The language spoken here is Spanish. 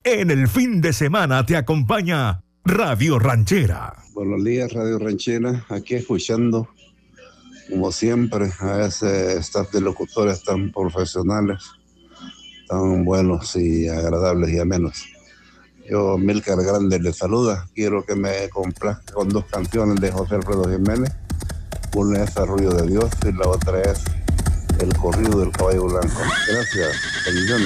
En el fin de semana te acompaña Radio Ranchera. Buenos días, Radio Ranchera. Aquí escuchando, como siempre, a ese staff de locutores tan profesionales, tan buenos y agradables y amenos. Yo, Milcar Grande, les saluda. Quiero que me complazca con 2 canciones de José Alfredo Jiménez. Una es Arrullo de Dios y la otra es El corrido del caballo blanco. Gracias. Bendiciones.